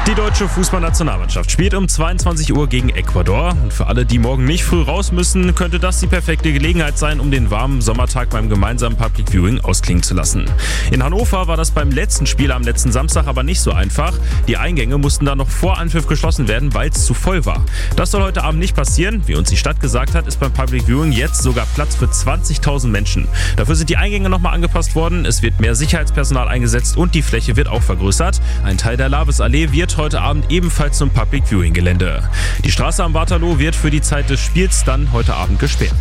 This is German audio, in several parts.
Die deutsche Fußballnationalmannschaft spielt um 22 Uhr gegen Ecuador. Und für alle, die morgen nicht früh raus müssen, könnte das die perfekte Gelegenheit sein, um den warmen Sommertag beim gemeinsamen Public Viewing ausklingen zu lassen. In Hannover war das beim letzten Spiel am letzten Samstag aber nicht so einfach. Die Eingänge mussten da noch vor Anpfiff geschlossen werden, weil es zu voll war. Das soll heute Abend nicht passieren. Wie uns die Stadt gesagt hat, ist beim Public Viewing jetzt sogar Platz für 20.000 Menschen. Dafür sind die Eingänge nochmal angepasst worden. Es wird mehr Sicherheitspersonal eingesetzt und die Fläche wird auch vergrößert. Ein Teil der Lavesallee wird heute Abend ebenfalls zum Public Viewing Gelände. Die Straße am Waterloo wird für die Zeit des Spiels dann heute Abend gesperrt.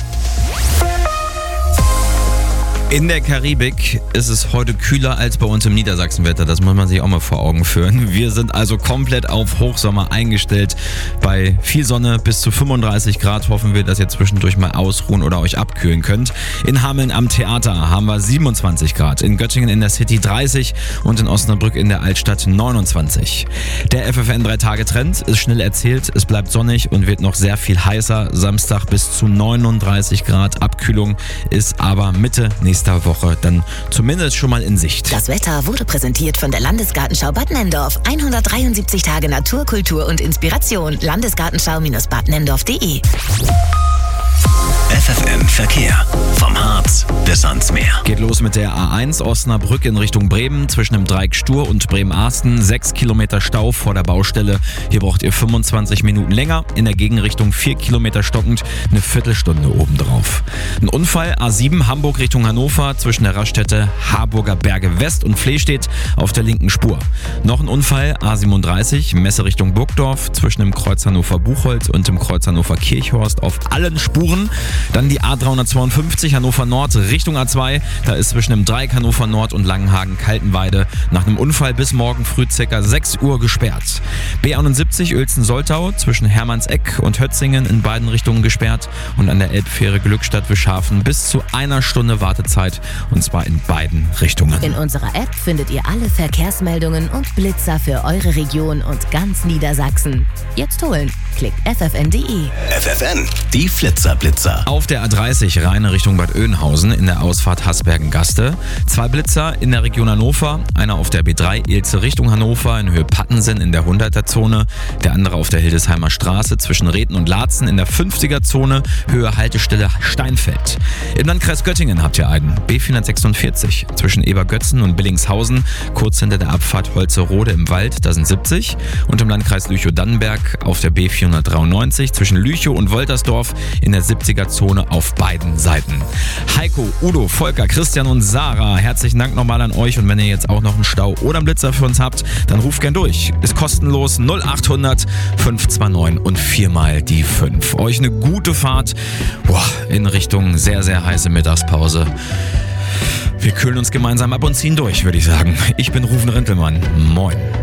In der Karibik ist es heute kühler als bei uns im Niedersachsenwetter. Das muss man sich auch mal vor Augen führen. Wir sind also komplett auf Hochsommer eingestellt. Bei viel Sonne bis zu 35 Grad hoffen wir, dass ihr zwischendurch mal ausruhen oder euch abkühlen könnt. In Hameln am Theater haben wir 27 Grad, in Göttingen in der City 30 und in Osnabrück in der Altstadt 29. Der FFN 3-Tage-Trend ist schnell erzählt. Es bleibt sonnig und wird noch sehr viel heißer. Samstag bis zu 39 Grad. Abkühlung ist aber Mitte nächster Woche dann zumindest schon mal in Sicht. Das Wetter wurde präsentiert von der Landesgartenschau Bad Nenndorf. 173 Tage Natur, Kultur und Inspiration. Landesgartenschau-badnenndorf.de. FFN Verkehr. Vom Harz bis ans Meer. Geht los mit der A1 Osnabrück in Richtung Bremen zwischen dem Dreieck Stur und Bremen-Arsten. 6 Kilometer Stau vor der Baustelle. Hier braucht ihr 25 Minuten länger. In der Gegenrichtung 4 Kilometer stockend, eine Viertelstunde obendrauf. Ein Unfall A7 Hamburg Richtung Hannover zwischen der Raststätte Harburger Berge West und Flehstedt auf der linken Spur. Noch ein Unfall A37 Messe Richtung Burgdorf zwischen dem Kreuz Hannover-Buchholz und dem Kreuz Hannover-Kirchhorst auf allen Spuren. Dann die A352 Hannover Nord Richtung A2. Da ist zwischen dem Dreieck Hannover Nord und Langenhagen-Kaltenweide nach einem Unfall bis morgen früh ca. 6 Uhr gesperrt. B71 Uelzen-Soltau zwischen Hermannseck und Hötzingen in beiden Richtungen gesperrt. Und an der Elbfähre Glückstadt-Wischhafen bis zu 1 Stunde Wartezeit und zwar in beiden Richtungen. In unserer App findet ihr alle Verkehrsmeldungen und Blitzer für eure Region und ganz Niedersachsen. Jetzt holen. Klickt ffn.de. FFN, die Flitzer-Blitzer. Auf der A30 Rheine Richtung Bad Oeynhausen in der Ausfahrt Hasbergen-Gaste. 2 Blitzer in der Region Hannover. Einer auf der B3 Ilze Richtung Hannover in Höhe Pattensen in der 100er-Zone. Der andere auf der Hildesheimer Straße zwischen Reden und Laatzen in der 50er-Zone. Höhe Haltestelle Steinfeld. Im Landkreis Göttingen habt ihr einen B446 zwischen Ebergötzen und Billingshausen. Kurz hinter der Abfahrt Holzerode im Wald, da sind 70. Und im Landkreis Lüchow-Dannenberg auf der B493 zwischen Lüchow und Woltersdorf in der 70er-Zone auf beiden Seiten. Heiko, Udo, Volker, Christian und Sarah, herzlichen Dank nochmal an euch. Und wenn ihr jetzt auch noch einen Stau oder einen Blitzer für uns habt, dann ruft gern durch. Ist kostenlos 0800 529 und 4 mal die 5. Euch eine gute Fahrt in Richtung sehr, sehr heiße Mittagspause. Wir kühlen uns gemeinsam ab und ziehen durch, würde ich sagen. Ich bin Rufen Rintelmann. Moin.